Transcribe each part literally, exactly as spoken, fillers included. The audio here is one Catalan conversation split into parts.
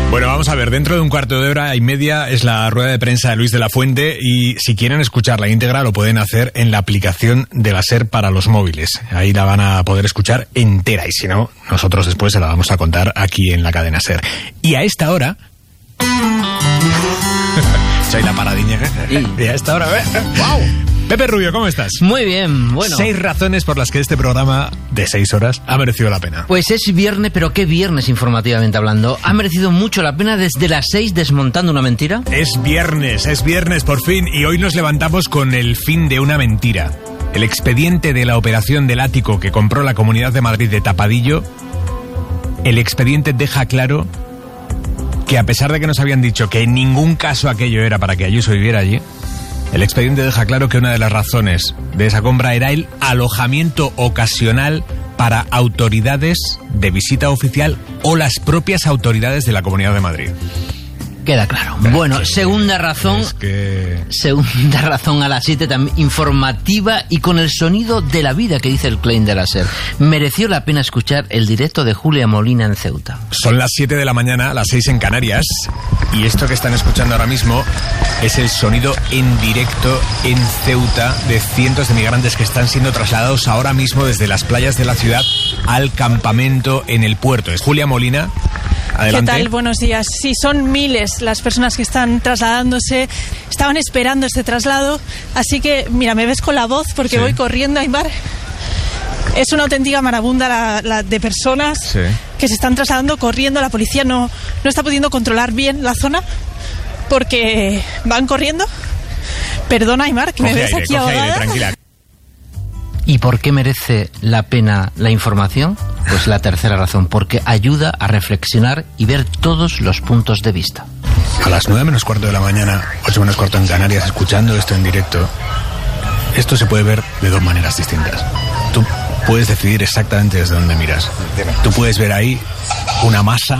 Bueno, vamos a ver, dentro de un cuarto de hora y media es la rueda de prensa de Luis de la Fuente y si quieren escuchar la íntegra lo pueden hacer en la aplicación de la SER para los móviles. Ahí la van a poder escuchar entera y si no, nosotros después se la vamos a contar aquí en la cadena SER. Y a esta hora... Soy la paradiña. Y a esta hora... ¡Wow! Pepe Rubio, ¿cómo estás? Muy bien, bueno. Seis razones por las que este programa de seis horas ha merecido la pena. Pues es viernes, pero qué viernes informativamente hablando. Ha merecido mucho la pena desde las seis desmontando una mentira. Es viernes, es viernes por fin y hoy nos levantamos con el fin de una mentira. El expediente de la operación del ático que compró la Comunidad de Madrid de tapadillo, el expediente deja claro que a pesar de que nos habían dicho que en ningún caso aquello era para que Ayuso viviera allí, el expediente deja claro que una de las razones de esa compra era el alojamiento ocasional para autoridades de visita oficial o las propias autoridades de la Comunidad de Madrid. Queda claro. Bueno, segunda razón. Es que... Segunda razón a las siete, también informativa y con el sonido de la vida que dice el claim de la SER. Mereció la pena escuchar el directo de Julia Molina en Ceuta. Son las siete de la mañana, las seis en Canarias, y esto que están escuchando ahora mismo es el sonido en directo en Ceuta de cientos de migrantes que están siendo trasladados ahora mismo desde las playas de la ciudad al campamento en el puerto. Es Julia Molina. Adelante. ¿Qué tal? Buenos días. Sí, son miles las personas que están trasladándose, estaban esperando este traslado, así que, mira, me ves con la voz porque sí. Voy corriendo, Aymar. Es una auténtica marabunda la, la de personas sí. que se están trasladando corriendo. La policía no, no está pudiendo controlar bien la zona porque van corriendo. Perdona, Aymar, que coge me ves aire, aquí ahogada. Aire, tranquila. ¿Y por qué merece la pena la información? Pues la tercera razón, porque ayuda a reflexionar y ver todos los puntos de vista. A las nueve menos cuarto de la mañana, ocho menos cuarto en Canarias, escuchando esto en directo, esto se puede ver de dos maneras distintas. Tú puedes decidir exactamente desde dónde miras. Tú puedes ver ahí una masa,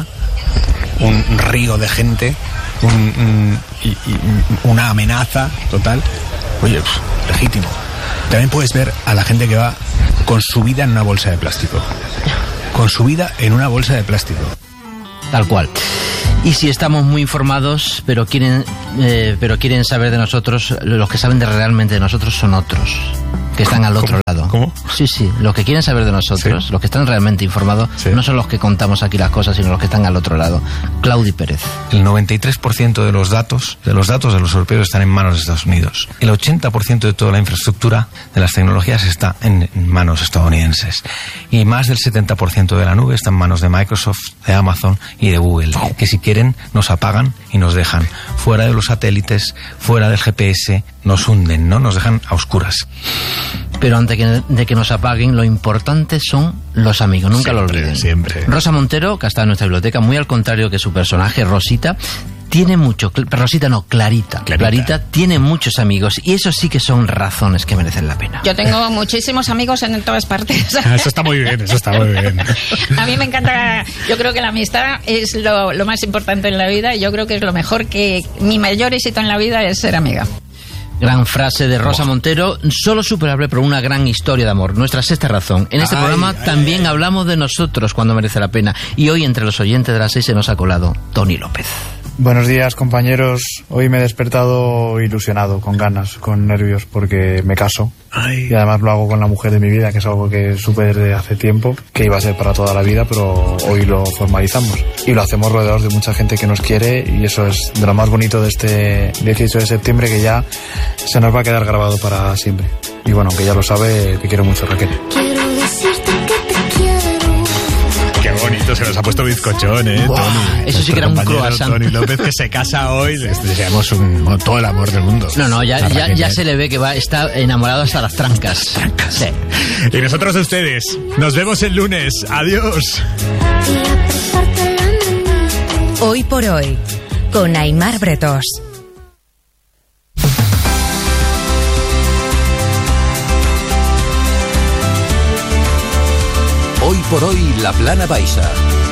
un río de gente, un, un, y, y, una amenaza total. Oye, pues, legítimo. También puedes ver a la gente que va con su vida en una bolsa de plástico. Con su vida en una bolsa de plástico. Tal cual. Y si estamos muy informados, pero quieren, eh, pero quieren saber de nosotros, los que saben de realmente de nosotros son otros, que están al otro ¿Cómo? lado. ¿Cómo? Sí, sí, los que quieren saber de nosotros, sí. Los que están realmente informados, sí. No son los que contamos aquí las cosas, sino los que están al otro lado. Claudi Pérez. El noventa y tres por ciento de los datos, de los datos de los europeos están en manos de Estados Unidos. El ochenta por ciento de toda la infraestructura de las tecnologías está en manos estadounidenses. Y más del setenta por ciento de la nube está en manos de Microsoft, de Amazon y de Google, que si quieren nos apagan y nos dejan fuera de los satélites, fuera del G P S, nos hunden, ¿no? Nos dejan a oscuras. Pero antes de que nos apaguen, lo importante son los amigos, nunca siempre, lo olviden. Siempre. Rosa Montero, que está en nuestra biblioteca, muy al contrario que su personaje, Rosita, tiene mucho... Rosita no, Clarita. Clarita. Clarita tiene muchos amigos y eso sí que son razones que merecen la pena. Yo tengo muchísimos amigos en todas partes. Eso está muy bien, eso está muy bien. A mí me encanta, yo creo que la amistad es lo, lo más importante en la vida y yo creo que es lo mejor que... Mi mayor éxito en la vida es ser amiga. Gran frase de Rosa Montero, solo superable por una gran historia de amor. Nuestra sexta razón. En este ay, programa ay, también ay. hablamos de nosotros cuando merece la pena. Y hoy entre los oyentes de las seis se nos ha colado Tony López. Buenos días, compañeros. Hoy me he despertado ilusionado, con ganas, con nervios, porque me caso. Ay. Y además lo hago con la mujer de mi vida, que es algo que supe desde hace tiempo, que iba a ser para toda la vida, pero hoy lo formalizamos. Y lo hacemos rodeados de mucha gente que nos quiere, y eso es de lo más bonito de este dieciocho de septiembre, que ya se nos va a quedar grabado para siempre. Y bueno, aunque ya lo sabe, te quiero mucho, Raquel. Quiero decirte que te quiero. Qué bonito, se nos ha puesto bizcochón, ¿eh, wow, Tony? Eso sí que era un croissant. Tony López, que se casa hoy, les deseamos un, todo el amor del mundo. No, no, ya, ya, ya se le ve que va, está enamorado hasta las trancas. trancas. Sí. Y nosotros a ustedes, nos vemos el lunes. Adiós. Hoy por hoy, con Aymar Bretos. Hoy por hoy, la Plana Baixa.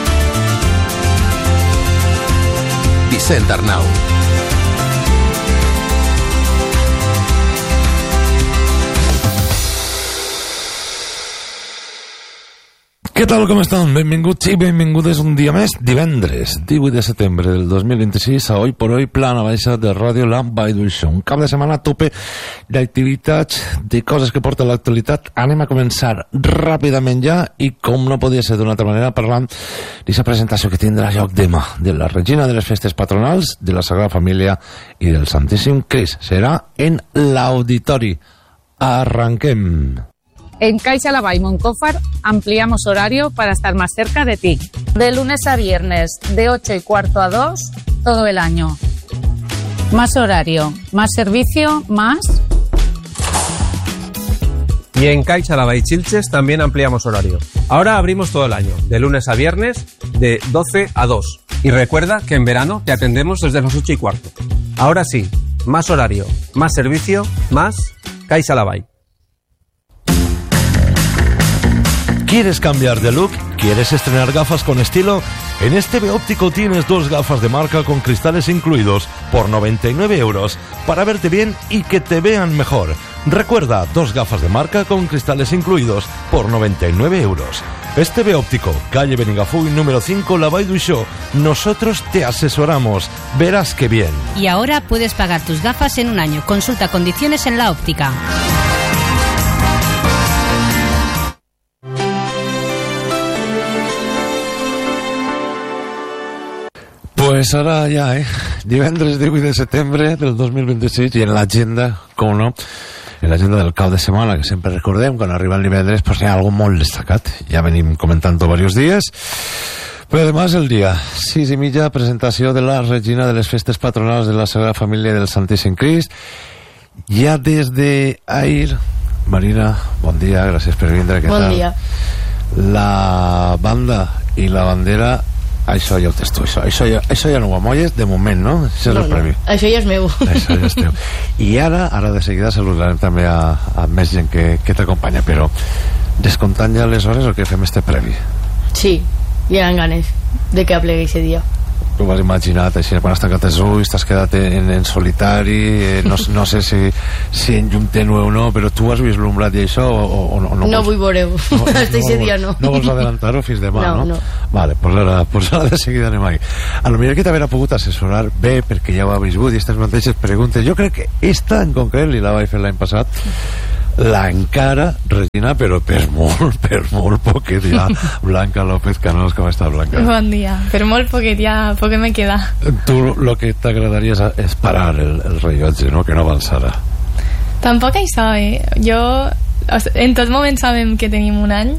Vicent Arnau. Què tal, com estan? Benvinguts i benvingudes un dia més, divendres, divuit de setembre del dos mil vint-i-sis, a Hoy por Hoy, plana baixa de Ràdio La Vall-d'Uixó. Un cap de setmana a tope d'activitats, de coses que porta l'actualitat. Anem a començar ràpidament ja i, com no podia ser d'una altra manera, parlant d'aquesta presentació que tindrà lloc demà de la Regina de les Festes Patronals, de la Sagrada Família i del Santíssim Crist. Serà en l'Auditori. Arranquem. En Caixa Lavall Moncófar ampliamos horario para estar más cerca de ti. De lunes a viernes, de ocho y cuarto a dos, todo el año. Más horario, más servicio, más... Y en Caixa Lavall Chilches también ampliamos horario. Ahora abrimos todo el año, de lunes a viernes, de doce a dos. Y recuerda que en verano te atendemos desde las ocho y cuarto. Ahora sí, más horario, más servicio, más Caixa Lavall. ¿Quieres cambiar de look? ¿Quieres estrenar gafas con estilo? En este B Óptico tienes dos gafas de marca con cristales incluidos por noventa y nueve euros para verte bien y que te vean mejor. Recuerda, dos gafas de marca con cristales incluidos por noventa y nueve euros. Este B Óptico, calle Benigafuy número cinco, La Vall-d'Uixó. Nosotros te asesoramos. Verás qué bien. Y ahora puedes pagar tus gafas en un año. Consulta condiciones en La Óptica. Pues ara ja, eh? Divendres divuit de setembre del dos mil vint-i-sis i en l'agenda, com no, en l'agenda del cap de setmana, que sempre recordem, quan arriba el divendres, pues hi ha algo molt destacat. Ja venim comentant-ho varios dies, però además el dia sis i mitja, presentació de la Regina de les Festes Patronals de la Sagrada Família del Santíssim Crist. Ja des de ahir, Marina, bon dia, gràcies per vindre, què bon tal? Bon dia. La banda i la bandera, això ja ho tens tu, això, això, ja, això ja no ho amolles de moment, no? Això és no, el premi. No, això ja és meu. Això ja és teu. I ara, ara de seguida saludarem també a, a més gent que, que t'acompanya, però descomptant ja les hores o que fem este premi? Sí, hi ha ganes de que aplegui aquest dia. Tu ho has imaginat així, quan has tancat els ulls, t'has quedat en, en solitari, eh, no, no sé si, si en llum-tenue o no, però tu has vislumbrat i això o, o, o no? No, no vull veure-ho, no, no, hasta aquest dia no. No vols adelantar-ho fins demà, no? No, no. Vale, pues ara, pues ara de seguida anem aquí. A lo millor que t'haver pogut assessorar bé, perquè ja ho ha viscut i aquestes mateixes preguntes. Jo crec que esta en concret li la vaig fer l'any passat, l'encara Regina, però per molt, per molt poquet ja. Blanca López Canals, com està, Blanca? Bon dia, per molt poquet ja, poquet me queda. Tu lo que t'agradaria és, és parar el, el rellotge, no? Que no avançarà. Tampoc això, eh? Jo, en tot moment sabem que tenim un any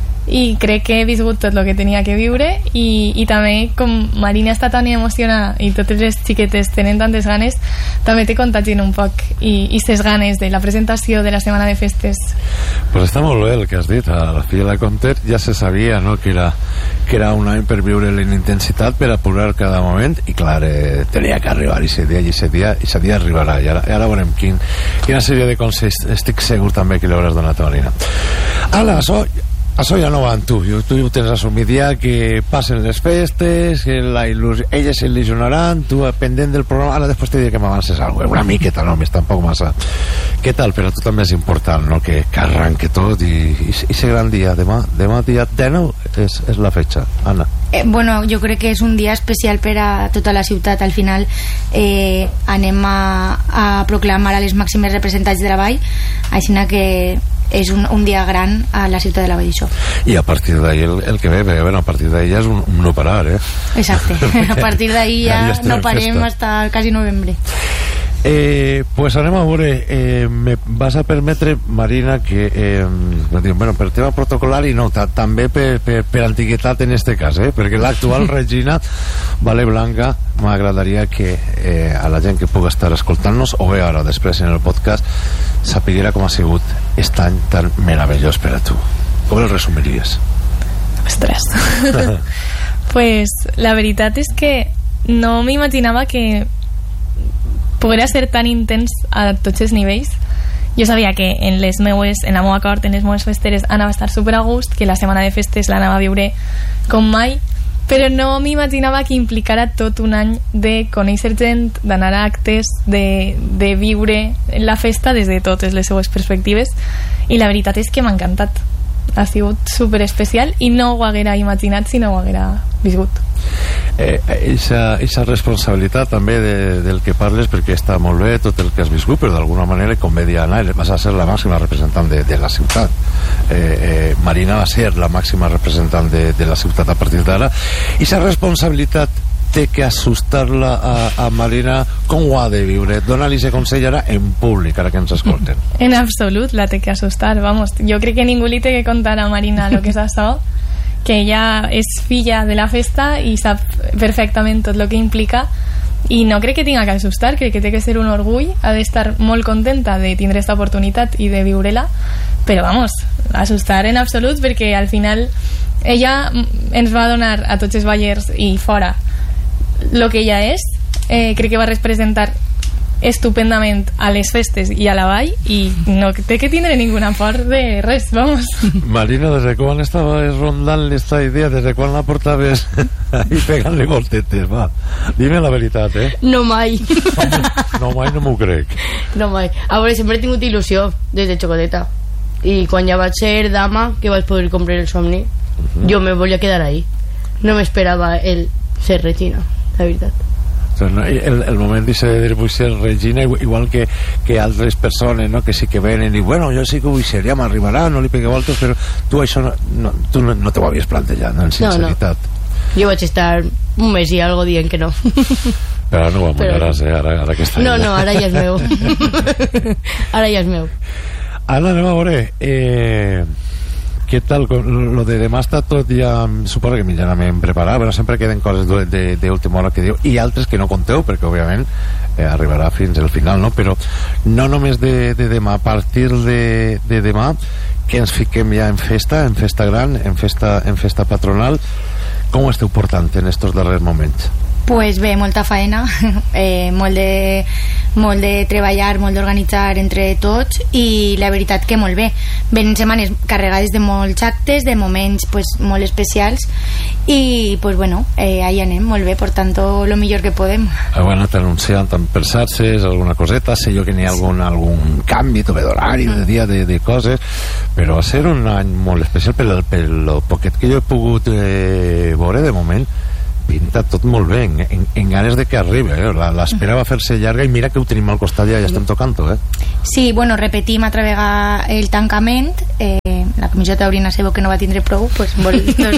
i crec que he viscut tot el que tenia que viure i, i també com Marina està tan emocionada i totes les xiquetes tenen tantes ganes, també te contagien un poc i, i ses ganes de la presentació de la setmana de festes. Pues està molt bé el que has dit. A la filla de la Conter ja se sabia, no?, que era, que era un any per viure la intensitat, per apurar cada moment i clar, eh, tenia que arribar i ese dia i ese dia, i ese dia arribarà i ara, i ara veurem quin, quina sèrie de consells estic segur també que li hauràs donat a Marina. Ala, això Això ja no va amb tu, tu ho tens assumit ja, que passen les festes, que la il·lusió, elles s'il·lusionaran, tu pendent del programa, ara després te diré que m'avances alguna cosa, una miqueta només, tampoc massa. Què tal? Però tu també és important, no?, que, que arranque tot i, i, i ser gran dia, demà, demà dia dinou és, és la fetxa. Anna. Eh, bueno, jo crec que és un dia especial per a tota la ciutat. Al final eh, anem a, a proclamar a les màximes representants de la vall, així que és un, un dia gran a la ciutat de la Vall-d'Uixó. I a partir d'ahí el, el que ve, ve a partir d'ahí ja és un, un no parar, eh? Exacte, a partir d'ahí ja, ja no parem fins quasi novembre. Eh, pues anem a veure, eh, me vas a permetre, Marina, que eh, bueno, per tema protocolari no, també per, per, per antiguitat en este cas, eh, perquè l'actual Regina, vale, Blanca, m'agradaria que eh, a la gent que pugui estar escoltant-nos o bé ara després en el podcast sapiguera com ha sigut aquest any tan meravellós per a tu. Com el resumiries? Ostres. Pues la veritat és que no m'imaginava que poguera ser tan intens a tots els nivells. Jo sabia que en les meues, en la meua cort, en les meues festeres anava a estar super a gust, que la setmana de festes l'anava a viure com mai, però no m'imaginava que implicara tot un any de conèixer gent, d'anar a actes, de, de viure la festa des de totes les seues perspectives, i la veritat és que m'ha encantat. ha sigut super especial i no ho haguera imaginat si no ho haguera viscut. Eh, eixa, eixa responsabilitat també de, del que parles, perquè està molt bé tot el que has viscut, però d'alguna manera, com ve dir Anna, vas a ser la màxima representant de, de la ciutat. eh, eh, Marina va ser la màxima representant de, de la ciutat a partir d'ara. Eixa responsabilitat té que assustar-la a, a Marina. Com ho ha de viure? Dóna-li ese consell ara en públic, ara que ens escolten. En absolut la té que assustar, vamos, jo crec que ningú li té que contar a Marina lo que és això, que ella és filla de la festa i sap perfectament tot el que implica, i no crec que tinga que assustar, crec que té que ser un orgull, ha d'estar molt contenta de tindre aquesta oportunitat i de viure-la, però vamos, assustar en absolut, perquè al final ella ens va donar a tots els ballers i fora el que ella és. eh, crec que va representar estupendament a les festes i a la vall, i no té que tindre ninguna por de res, vamos. Marina, ¿desde cuándo estabas rondando esta idea? ¿Desde cuándo la portabas ahí pegant-li voltetes? Va, dime la veritat, eh? No mai. No mai, no m'ho crec. No mai. A veure, sempre he tingut il·lusió des de xocoteta, i quan ja vaig ser dama, que vaig poder comprar el somni, uh-huh. jo me volia quedar ahí. No m'esperava el ser Regina, la veritat. El, el moment dice de vull ser Regina, igual que, que altres persones, no? Que sí que venen i bueno, jo sí que vull ser, ja m'arribarà, no li pegueu voltes, però tu això no, no, tu no, no t'ho havies plantejat, en sinceritat. No, no. Jo vaig estar un mes i algo dient que no. Però ara no ho amollaràs, eh? Ara, ara que està no, ella. No, ara ja és meu. Ara ja és meu. Anna, anem a veure, eh... què tal? Lo de demà està tot ja, suposo que mitjanament preparat, però sempre queden coses d'última hora que diu, i altres que no conteu, perquè òbviament eh, arribarà fins al final, no? Però no només de, de demà, a partir de, de demà que ens fiquem ja en festa, en festa gran, en festa, en festa patronal. Com ho esteu portant en estos darrers moments? Pues bé, molta faena, eh, molt, de, molt de treballar, molt d'organitzar entre tots, i la veritat que molt bé. Venen setmanes carregades de molts actes, de moments pues, molt especials, i pues, bueno, eh, ahí anem, molt bé, portant lo millor que podem. Heu anat anunciant tant per xarxes, alguna coseta, sé jo que n'hi ha algun, algun canvi també d'horari, de dia, de, de coses, però va ser un any molt especial per el, per el poquet que jo he pogut eh, veure de moment. Pinta tot molt bé, en, en, en ganes de que arribi, eh? L'espera va fer-se llarga i mira que ho tenim al costat, ja, ja estem tocant-ho, eh? Sí, bueno, repetim altra vegada el tancament, eh, la comissió taurina sabeu que no va tindre prou, pues vol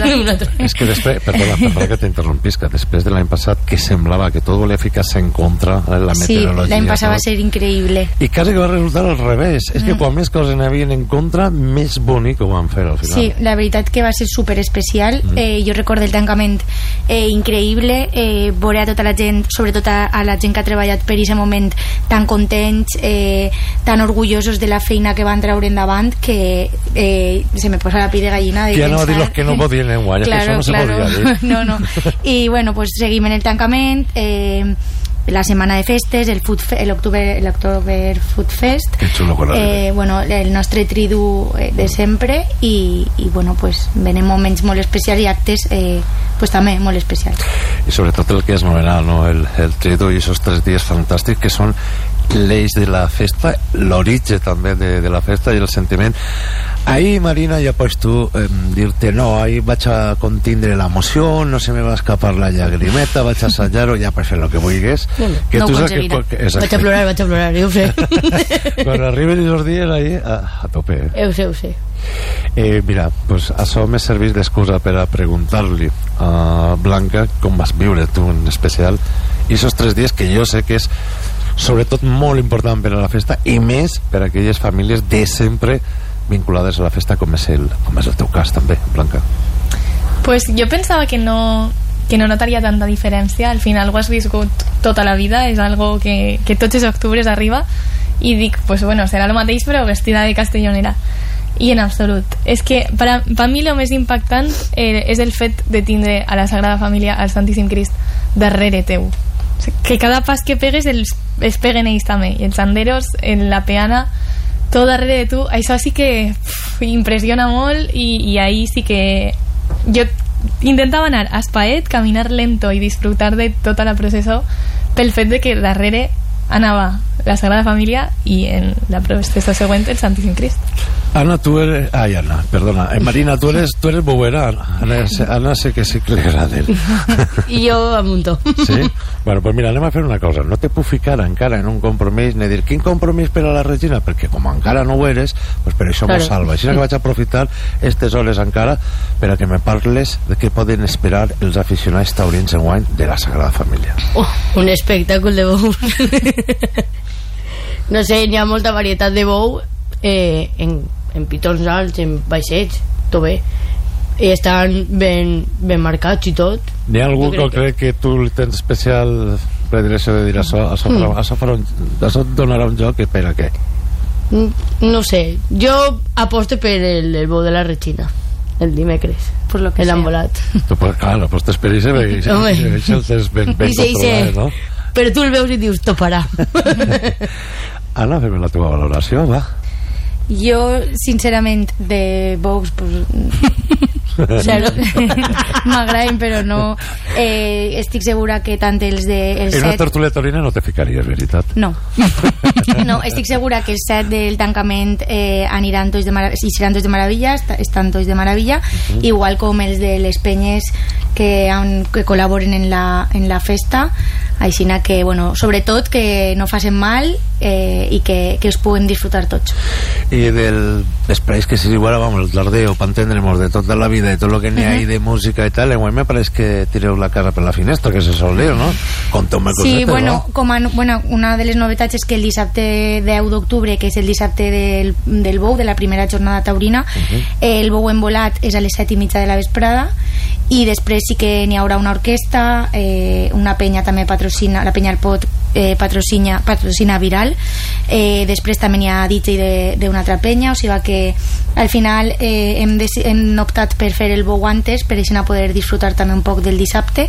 és que després, perdona, perdona que t'interrompisca, després de l'any passat que semblava que tot volia ficar-se en contra la meteorologia. Sí, l'any passat va ser increïble. I quasi que va resultar al revés, és que quan més coses n'havien en contra, més bonic ho van fer al final. Sí, la veritat que va ser super especial, mm. eh, jo recordo el tancament eh, increïble, eh, veure a tota la gent, sobretot a, a la gent que ha treballat per aquest moment, tan contents, eh, tan orgullosos de la feina que van treure endavant, que eh, se me posa la piel de gallina de que pensar... no dir los que no podien en guanya, claro, que això no claro. se podia dir. No, no. I bueno, pues seguim en el tancament, eh, la setmana de festes, el food fe el October, el October Food Fest, que xulo, eh, bueno, el nostre tridu de sempre, i, i bueno, pues venen moments molt especials i actes eh, pues també molt especials. I sobretot el que és nomenat, no? el, el tridu i aquests tres dies fantàstics que són l'eix de la festa, l'origen també de, de la festa i el sentiment. Ahí, Marina, ja pots tu eh, dir-te, no, ahí vaig a contindre l'emoció, no se me va escapar la llagrimeta, vaig a assajar-ho, ja pots fer el que vulguis. No, que no tu ho aconseguiré. Que, que, vaig a plorar, vaig a plorar, jo ho sé. Quan arriben els dies, ahí, a, a tope. Eh? Ho sé, ho sé. Eh, mira, pues això me serveix d'excusa per a preguntar-li a Blanca com vas viure tu en especial i aquests tres dies que jo sé que és sobretot molt important per a la festa, i més per a aquelles famílies de sempre vinculades a la festa, com és el, com és el teu cas també, Blanca. Pues jo pensava que no que no notaria tanta diferència, al final ho has viscut tota la vida, és algo que, que tots els octubres arriba, i dic, pues bueno, serà el mateix però vestida de castellonera, i en absolut. És que per a, per a mi el més impactant eh, és el fet de tindre a la Sagrada Família, al Santíssim Crist darrere teu, que cada pas que pegues els, els peguen ells també, i els senderos, en la peana, tot darrere de tu, això sí que uf, impressiona molt, i, i ahí sí que jo intentava anar a espaet, caminar lento i disfrutar de tota la processó, pel fet de que darrere anava la Sagrada Família i en la processó següent el Santíssim Crist. Ana, tu eres... Ai, Ana, perdona. Eh, Marina, tu eres, tu eres bobera. Ana, Ana sé que sí que li agraden. I jo amunto. Sí? Bueno, pues mira, anem a fer una cosa. No te puc ficar encara en un compromís ni dir quin compromís per a la Regina, perquè com encara no ho eres, pues per això claro. M'ho salva. Així que vaig aprofitar aquestes hores encara per a que me parles de què poden esperar els aficionats taurins enguany de la Sagrada Família. Oh, un espectacle de bou. No sé, hi ha molta varietat de bou eh, en, en pitons alts, en baixets, tot bé. I estan ben, ben marcats i tot. N'hi ha algú que crec que tu tens especial predilecció de dir això, això, mm. això, farà un, això et donarà un joc, espera, què? No sé, jo aposto per el, el bou de la Regina el dimecres, por lo que l'embolat. Pues claro, pues t'esperis a veure això el tens ben, ben controlat, no? Però tu el veus i dius, toparà. Anna, fem la teva valoració, va. Jo, sincerament, de bous, pues... m'agraden, però no eh, estic segura que tant els de el en set... una tertúlia taurina no te ficaries, veritat? No. No, estic segura que el set del tancament eh, aniran tots de meravella, i seran tots de meravella, estan tots de meravella, uh -huh. igual com els de les penyes que, han, que col·laboren en la, en la festa, així que, bueno, sobretot que no facin mal eh, i que, que els puguem disfrutar tots. I del després que si igual vamos, el tardeo, per entendre'ns de tota la vida i tot el que n'hi ha ahí de música i tal, igual me pareix que tireu la cara per la finestra, que se sol dir, ¿no? Conteu-me coseta, sí, bueno, no? Com a, bueno, una de les novetats és que el dissabte deu d'octubre, que és el dissabte del, del bou, de la primera jornada taurina, uh-huh. el bou embolat és a les set i mitja de la vesprada, i després sí que n'hi haurà una orquestra, eh, una penya també patrocina, la penya El Pot eh, patrocina, patrocina Viral, eh, després també n'hi ha D J d'una altra penya, o sigui que al final eh, hem, hem optat per fer el bou antes per així poder disfrutar també un poc del dissabte.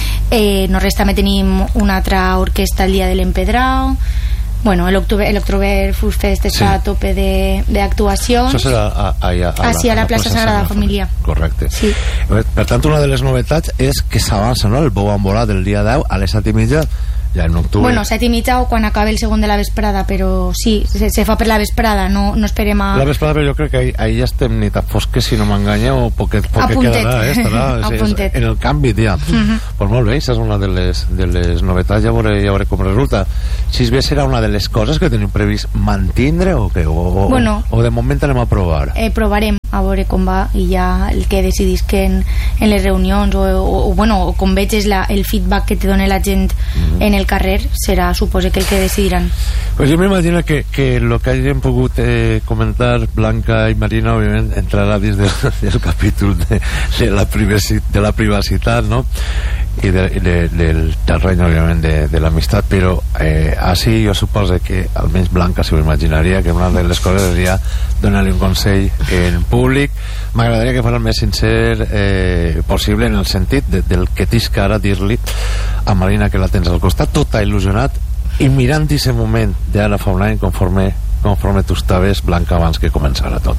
Eh, nosaltres també tenim una altra orquestra el dia de l'Empedrao. Bueno, l'October Food Fest està sí. a tope d'actuacions. Això serà a, a, a, a, ah, sí, a la, a la plaça Sagrada Família. Correcte. Sí. Per tant, una de les novetats és que s'avança, no?, el bou embolat del dia deu a les set i mitja, ja en octubre. Bueno, set i mitja o quan acabe el segon de la vesprada, però sí, se, se fa per la vesprada, no, no esperem a... La vesprada, però jo crec que ahí, ahí ja estem ni tan fosques, si no m'enganya, o poquet, poquet quedarà, eh? Estarà, sí, en el canvi, ja. Uh -huh. Pues molt bé, això és una de les, de les novetats, ja veuré, ja veuré com resulta. Si es bé serà una de les coses que tenim previst mantindre o què? O, bueno, o de moment anem a provar? Eh, provarem a veure com va i ja el que decidisquen en les reunions o, o, o, bueno, o com veig és la, el feedback que te dona la gent mm. en el carrer serà, suposo, que el que decidiran. Pues jo m'imagino que, que lo que hagin pogut eh, comentar Blanca i Marina, òbviament, entrarà dins del, del capítol de, de, la de la privacitat, no?, i de, de, del terreny, òbviament, de, de l'amistat, però eh, així jo suposo que almenys Blanca s'ho imaginaria que una de les coses seria donar-li un consell en públic. M'agradaria que fos el més sincer eh, possible, en el sentit de, del que tisc ara dir-li a Marina, que la tens al costat, tot il·lusionat i mirant aquest moment d'ara fa un any conforme, conforme tu estaves, Blanca, abans que començara tot.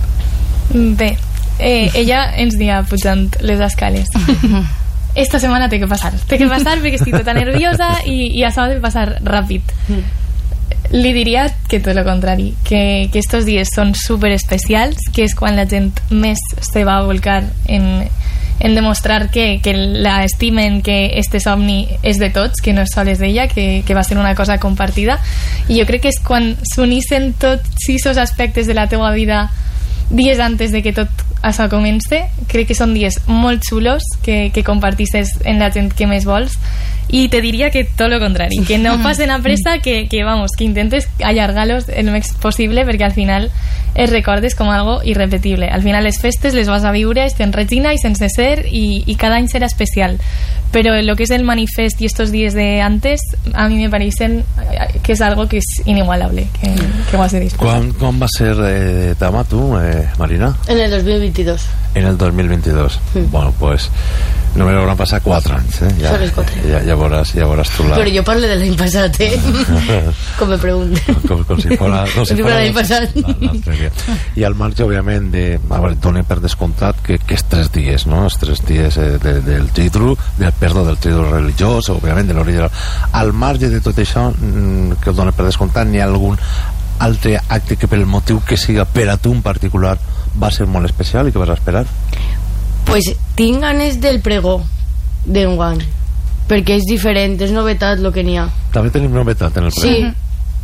Bé, eh, ella ens dia pujant les escales. Esta setmana té que passar, té que passar perquè estic tota nerviosa i, i això ha de passar ràpid. Li diria que tot el contrari, que, que estos dies són super especials, que és quan la gent més se va a volcar en, en demostrar que, que la estimen, que este somni és de tots, que no és sols d'ella, que, que va ser una cosa compartida, i jo crec que és quan s'unissen tots aquests aspectes de la teua vida dies antes de que tot això comence. Crec que són dies molt xulos que, que compartisses en la gent que més vols, i te diria que tot lo contrari, que no passen a pressa, que, que vamos, que intentes allargar-los el més possible, perquè al final es recordes com algo irrepetible. Al final les festes les vas a viure en Regina i sense ser, i, i cada any serà especial, però lo que és el manifest i estos dies de antes a mi me parecen que és algo que és inigualable, que, que ho has de disfrutar. Quan, quan va ser eh, Tama, tu, eh, Marina? En el dos mil veintidós. En el dos mil veintidós. Mm. Bueno, pues No me hauran passat quatre anys, eh? Ja, ja, ja, veuràs, ja veuràs tu la... Però jo parlo de l'any passat, eh? Com me pregunten. Com, com si fora, com si fora l'any passat. I al marge, òbviament, de... A veure, dona per descomptat que, que és tres dies, no? Els tres dies eh, de, del títol, del, perdó, del títol religiós, òbviament, de l'original. Al marge de tot això, que dona per descomptat, n'hi ha algun altre acte que pel motiu que siga per a tu en particular va ser molt especial i que vas a esperar? Pues tinc ganes del pregó d'enguany, perquè és diferent, és novetat el que n'hi ha. També tenim novetat en el pregó? Sí,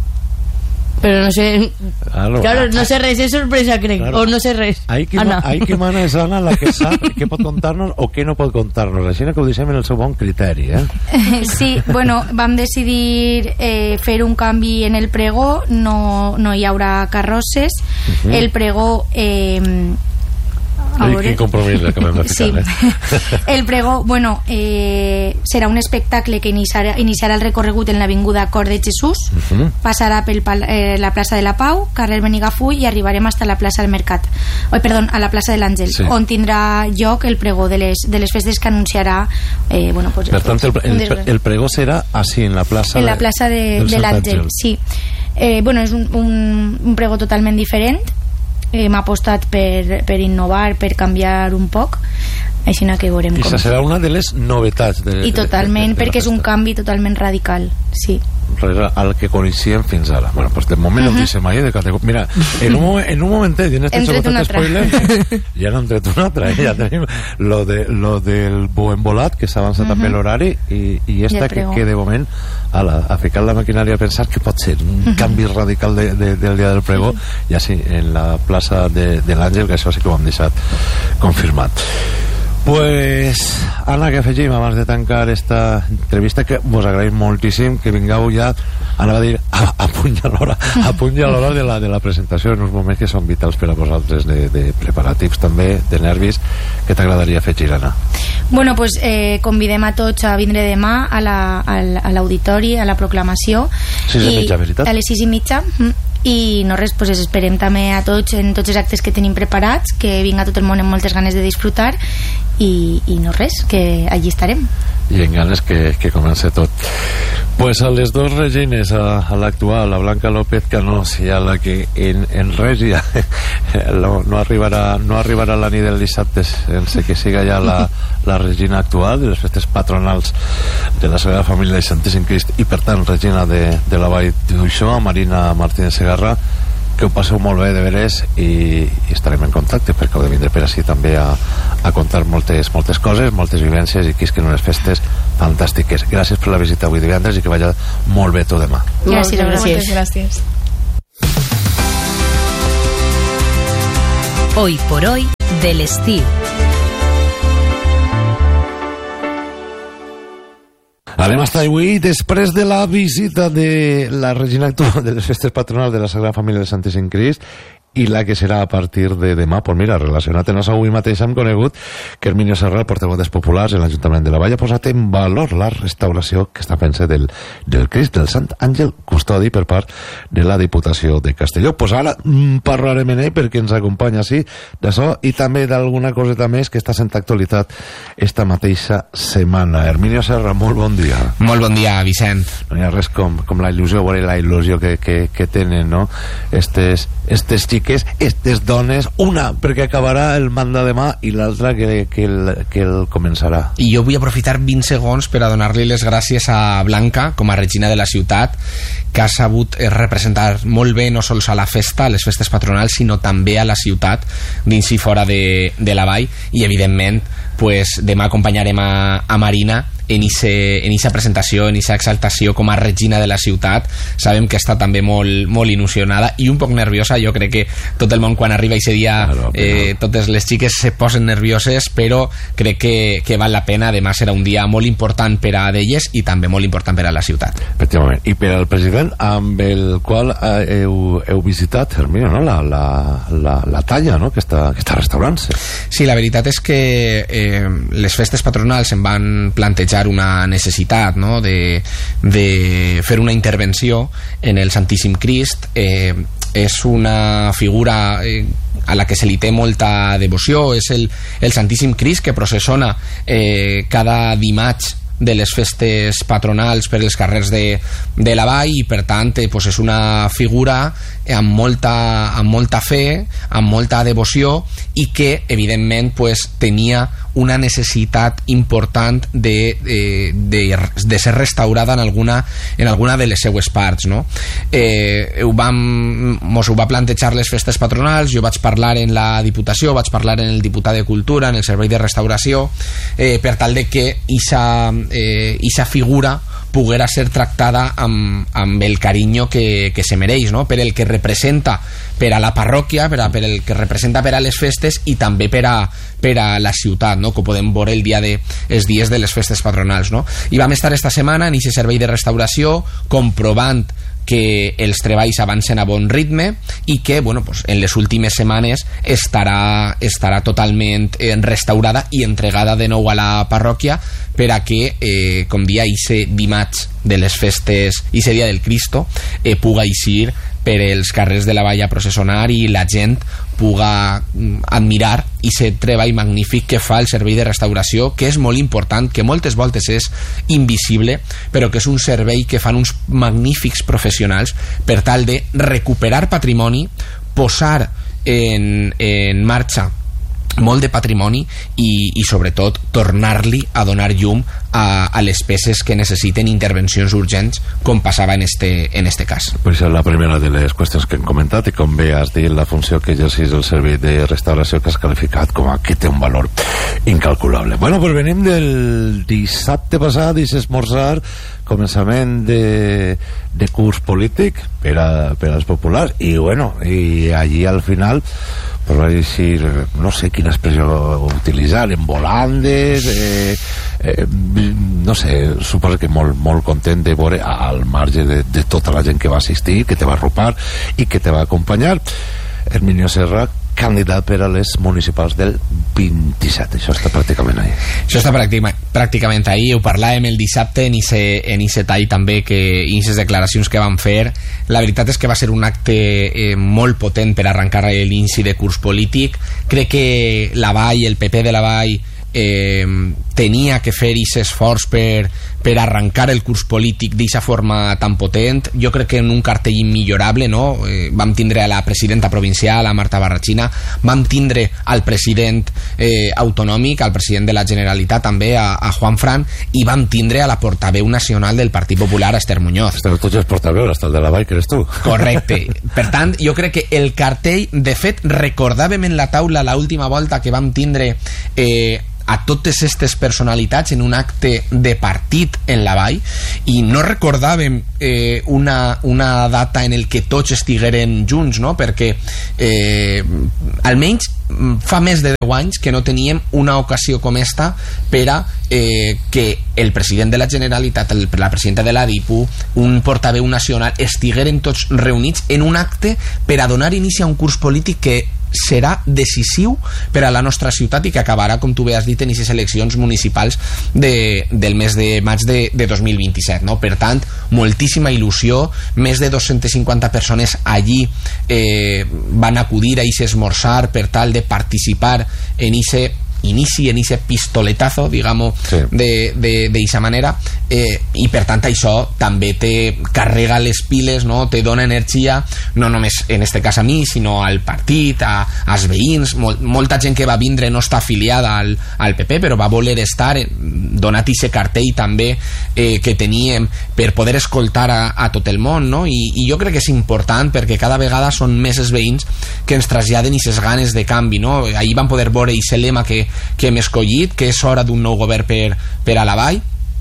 però no sé, claro, claro, no sé res, és sorpresa, crec, claro. O no sé res. Ahí qui, ma, ahí qui mana és Anna la que sap què pot contar-nos o què no pot contar-nos, així que ho deixem en el seu bon criteri, eh? Sí, bueno, vam decidir eh, fer un canvi en el pregó, no, no hi haurà carrosses, uh -huh. El pregó... Eh, Ai, quin compromís acabem de ficar, sí. eh? El pregó, bueno, eh, serà un espectacle que iniciarà, iniciarà el recorregut en l'avinguda Cor de Jesús, uh -huh. passarà per eh, la plaça de la Pau, carrer Benigafull, i arribarem fins a la plaça del Mercat, oh, perdó, a la plaça de l'Àngel, sí. On tindrà lloc el pregó de les, de les festes que anunciarà eh, bueno, pues, per tant, el, el, el pregó serà així, en la plaça en la plaça de, de, de l'Àngel, sí. Eh, bueno, és un, un, un pregó totalment diferent. Eh, m'ha apostat per, per innovar, per canviar un poc, així que veurem com. I serà una de les novetats de, i totalment, de, de, de perquè és un canvi totalment radical, sí, al que coneixíem fins ara. Bueno, pues de moment uh -huh. no deixem ahí de categoria. Mira, en un, moment, en un momentet, i en este sobretot spoiler, ja n'hem tret una altra, eh? Ja tenim lo, de, lo del Boen Volat, que s'avança uh -huh. també l'horari, i, i esta que, que de moment a, la, a ficar la maquinària a pensar que pot ser un uh -huh. canvi radical de, de, del dia del pregó, uh -huh. ja sí, en la plaça de, de l'Àngel, que això sí que ho hem deixat confirmat. Pues, Anna, que afegim abans de tancar esta entrevista, que vos agraïm moltíssim que vingueu ja, anava a dir, a, a puny a l'hora a puny a l'hora de, la, de la presentació, en uns moments que són vitals per a vosaltres, de, de preparatius també, de nervis. Què t'agradaria afegir, Anna? Bueno, pues eh, convidem a tots a vindre demà a l'auditori, a, a la proclamació. sis i mitja, veritat? A les sis i mitja. I no res, pues esperem també a tots en tots els actes que tenim preparats, que vinga tot el món amb moltes ganes de disfrutar, i, i no res, que allí estarem. I en ganes que, que comenci tot. Pues a les dos regines, a, a l'actual, la Blanca López Canós i a la que en, en Regia no, no, arribarà, no arribarà la nit del dissabte sense que siga ja la, la regina actual de les festes patronals de la Sagrada Família de Santíssim Crist, i per tant regina de, de la Vall d'Uixó, Marina Martínez Segarra, que ho passeu molt bé, de veres, i, i estarem en contacte, perquè heu de vindre per així també a, a contar moltes, moltes coses, moltes vivències, i que isquen unes festes fantàstiques. Gràcies per la visita avui divendres i que vagi molt bé tot demà. Gràcies, gràcies. gràcies. Hoy por hoy de l'estiu. Anem a estar avui després de la visita de la regina actual de les festes patronals de la Sagrada Família de Santíssim Crist, i la que serà a partir de demà. Pues mira, relacionat en això, avui mateix hem conegut que Herminio Serra, el portaveu dels populars en l'Ajuntament de la Vall, ha posat en valor la restauració que està fent del, del Crist del Sant Àngel Custodi per part de la Diputació de Castelló. Pues ara mm, parlarem en ell, perquè ens acompanya així d'això, i també d'alguna coseta més que està sent actualitat esta mateixa setmana. Herminio Serra, molt bon dia. Molt bon dia, Vicent. No hi ha res com, com la il·lusió, veure la il·lusió que, que, que tenen, no? Estes, estes xics que és estes dones, una perquè acabarà el manda demà i l'altra que, que, el, que el començarà. I jo vull aprofitar vint segons per a donar-li les gràcies a Blanca com a regina de la ciutat, que ha sabut representar molt bé no sols a la festa, a les festes patronals, sinó també a la ciutat dins i fora de, de la vall. I evidentment pues, demà acompanyarem a, a Marina en aquesta presentació, en aquesta exaltació com a regina de la ciutat. Sabem que està també molt, molt il·lusionada i un poc nerviosa. Jo crec que tot el món quan arriba aquest dia, claro, eh, totes les xiques se posen nervioses, però crec que, que val la pena. Demà serà un dia molt important per a d'elles i també molt important per a la ciutat. Efectivament. I per al president amb el qual eh, heu, heu visitat, Herminio, no? la, la, la, la talla, no? que està, que està restaurant-se. Sí, la veritat és que eh, les festes patronals em van plantejar una necessitat, no? de, de fer una intervenció en el Santíssim Crist, eh, és una figura eh, a la que se li té molta devoció, és el, el Santíssim Crist que processona eh, cada dimarts de les festes patronals per els carrers de, de la vall, i per tant eh, pues és una figura amb molta, amb molta fe, amb molta devoció, i que evidentment pues, tenia una necessitat important de, de, de, de ser restaurada en alguna, en alguna de les seues parts, no? Eh, ho vam, mos ho va plantejar les festes patronals, jo vaig parlar en la Diputació, vaig parlar en el diputat de Cultura, en el Servei de Restauració, eh, per tal de que ixa, eh, ixa figura poguera ser tractada amb, amb el carinyo que, que se mereix, no? Per el que representa per a la parròquia, per, a, per el que representa per a les festes, i també per a, per a la ciutat, no? Que ho podem veure el dia de, els dies de les festes patronals, no? I vam estar esta setmana en aquest servei de restauració comprovant que els treballs avancen a bon ritme i que, bueno, pues, en les últimes setmanes estarà, estarà totalment eh, restaurada i entregada de nou a la parròquia per a que, eh, com dia, ese dimarts de les festes, ese dia del Cristo, eh, puga eixir per els carrers de la vall a processionar i la gent puga admirar aquest treball magnífic que fa el servei de restauració, que és molt important, que moltes voltes és invisible, però que és un servei que fan uns magnífics professionals per tal de recuperar patrimoni, posar en, en marxa molt de patrimoni i, i sobretot tornar-li a donar llum a, a les peces que necessiten intervencions urgents, com passava en este, en este cas. Pues és la primera de les qüestions que hem comentat, i com bé has dit, la funció que exerceix el servei de restauració, que has qualificat com a que té un valor incalculable. Bueno, pues venim del dissabte passat, i s'esmorzar començament de, de curs polític per, a, per als populars, i bueno, i allí al final pues va dir, no sé quina expressió utilitzar, en volandes, eh, eh, no sé, suposo que molt, molt content de veure al marge de, de tota la gent que va assistir, que te va arropar i que te va acompanyar. Herminio Serra, candidat per a les municipals del vint-i-set. Això està pràcticament ahí. Això està pràcticament, pràcticament ahí. Ho parlàvem el dissabte en aquest tall també, que en aquestes declaracions que van fer. La veritat és que va ser un acte eh, molt potent per arrencar l'inici de curs polític. Crec que la Vall, el P P de la Vall, eh, tenia que fer aquest esforç per, per arrencar el curs polític d'aquesta forma tan potent. Jo crec que en un cartell immillorable, no? Eh, vam tindre a la presidenta provincial, a Marta Barrachina, vam tindre al president eh, autonòmic, al president de la Generalitat també, a, a Juan Fran, i vam tindre a la portaveu nacional del Partit Popular, Esther Muñoz. Esther, tots els portaveus, hasta el de la Vall, que eres tu. Correcte. Per tant, jo crec que el cartell, de fet, recordàvem en la taula l'última volta que vam tindre eh, a totes aquestes personalitats en un acte de partit en la Vall, i no recordàvem eh, una, una data en el que tots estigueren junts, no? Perquè eh, almenys fa més de deu anys que no teníem una ocasió com esta per a eh, que el president de la Generalitat, el, la presidenta de la DIPU, un portaveu nacional, estigueren tots reunits en un acte per a donar inici a un curs polític que serà decisiu per a la nostra ciutat i que acabarà, com tu bé has dit, en aquestes eleccions municipals de, del mes de maig de, de dos mil vint-i-set, no? Per tant, moltíssima il·lusió, més de dos-centes cinquanta persones allí eh, van acudir a aquest esmorzar per tal de participar en ese inici, en ese pistoletazo, digamos, sí, de, de, de esa manera, eh, i per tant això també te carrega les piles, no? Te dona energia, no només en este cas a mi, sinó al partit, a, als veïns. Mol, molta gent que va vindre no està afiliada al, al P P, però va voler estar, donat aquest cartell també eh, que teníem per poder escoltar a, a tot el món, no? I, i jo crec que és important perquè cada vegada són més els veïns que ens traslladen aquestes ganes de canvi, no? Ahir vam poder veure aquest lema que que hem escollit, que és hora d'un nou govern per, per a la Vall,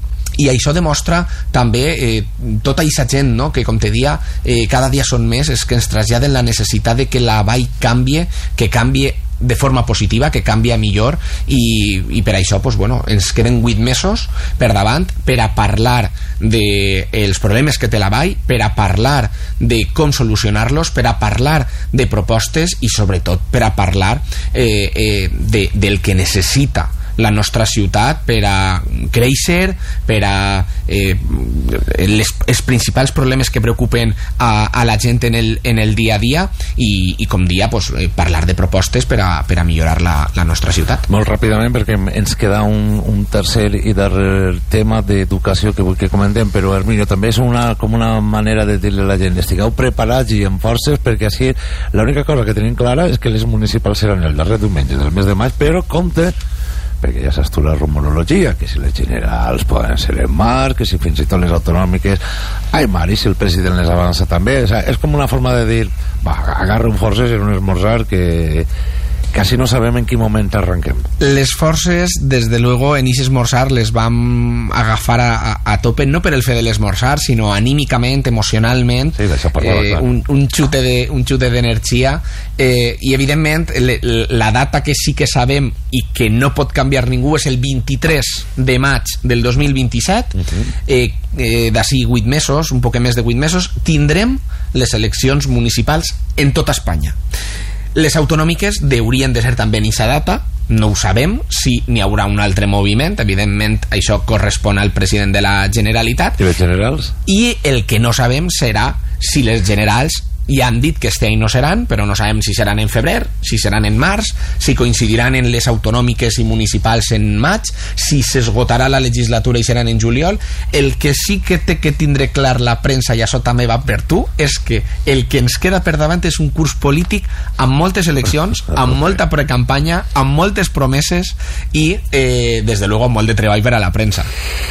i això demostra també eh, tota aquesta gent, no? Que com te dia eh, cada dia són més, és que ens traslladen la necessitat de que la Vall canvie, que canvie de forma positiva, que canvia millor, i, i per això pues, bueno, ens queden vuit mesos per davant per a parlar dels de problemes que té la Vall, per a parlar de com solucionar-los, per a parlar de propostes i sobretot per a parlar eh, eh, de, del que necessita la nostra ciutat per a créixer, per a eh, les, els principals problemes que preocupen a, a la gent en el, en el dia a dia i, i com dia, pues, eh, parlar de propostes per a, per a millorar la, la nostra ciutat. Molt ràpidament, perquè ens queda un, un tercer i darrer tema d'educació que vull que comentem, però Herminio, també és una, com una manera de dir-li a la gent, estigueu preparats i amb forces, perquè així l'única cosa que tenim clara és que les municipals seran el darrer diumenge del mes de maig, però compte, perquè ja saps tu la rumorologia, que si les generals poden ser en març, que si fins i tot les autonòmiques, ai mare, si el president les avança també, o sea, és com una forma de dir, va, agarren forces en un esmorzar que quasi no sabem en quin moment arranquem. Les forces, desde luego, en ese esmorzar les vam agafar a, a, a tope, no per el fet de l'esmorzar, sinó anímicament, emocionalment, sí, eh, un, un xute de, un xute d'energia, eh, i evidentment le, la data que sí que sabem i que no pot canviar ningú és el vint-i-tres de maig del dos mil vint-i-set. Uh-huh. eh, eh, d'ací vuit mesos, un poc més de vuit mesos, tindrem les eleccions municipals en tota Espanya. Les autonòmiques deurien de ser també en aquesta data, no ho sabem, si n'hi haurà un altre moviment, evidentment això correspon al president de la Generalitat. I les generals? I el que no sabem serà si les generals ja han dit que este any no seran, però no sabem si seran en febrer, si seran en març, si coincidiran en les autonòmiques i municipals en maig, si s'esgotarà la legislatura i seran en juliol. El que sí que té que tindre clar la premsa, i això també va per tu, és que el que ens queda per davant és un curs polític amb moltes eleccions, amb molta precampanya, amb moltes promeses i, eh, des de luego, amb molt de treball per a la premsa.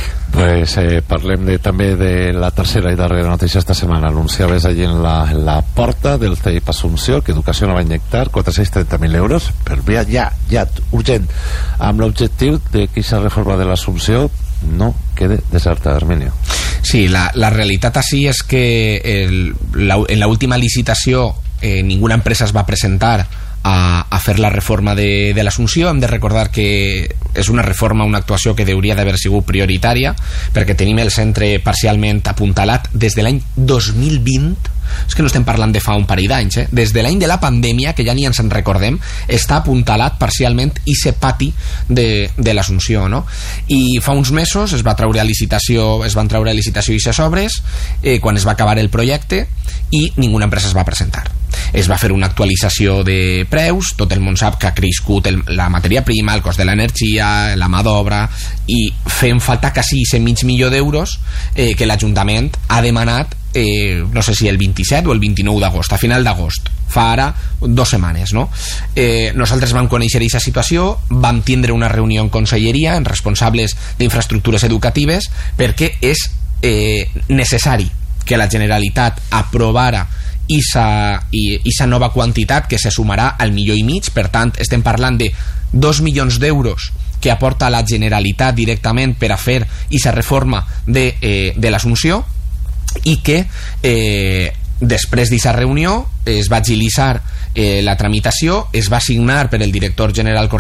Pues eh, parlem de, també de la tercera i darrera notícia esta setmana. Anunciaves allí en la, en la porta del C E I P Assumpció que Educació no va injectar quatre-cents trenta mil euros per via ja, ja, urgent, amb l'objectiu de que aquesta reforma de l'Assumpció no quede deserta, Herminio. Sí, la, la realitat així és que el, la, en l'última licitació eh, ninguna empresa es va presentar a, a fer la reforma de, de l'Assumpció. Hem de recordar que és una reforma, una actuació que hauria d'haver sigut prioritària, perquè tenim el centre parcialment apuntalat des de l'any dos mil vint. És que no estem parlant de fa un parell d'anys, eh? Des de l'any de la pandèmia, que ja ni ens en recordem, està apuntalat parcialment i se pati de, de l'Assumpció, no? I fa uns mesos es va treure a licitació, es van treure a licitació i ses obres, eh, quan es va acabar el projecte, i ninguna empresa es va presentar. Es va fer una actualització de preus, tot el món sap que ha crescut el, la matèria prima, el cost de l'energia, la mà d'obra, i fem falta quasi cent mig milió d'euros eh, que l'Ajuntament ha demanat, eh, no sé si el vint-i-set o el vint-i-nou d'agost, a final d'agost, fa ara dues setmanes, no? Eh, nosaltres vam conèixer aquesta situació, vam tindre una reunió en conselleria, en responsables d'infraestructures educatives, perquè és eh, necessari que la Generalitat aprovara aquesta nova quantitat que se sumarà al milió i mig. Per tant, estem parlant de dos milions d'euros que aporta la Generalitat directament per a fer aquesta reforma de, eh, de l'Assumpció, i que eh, després d'aquesta reunió es va agilitzar eh, la tramitació, es va signar per el director general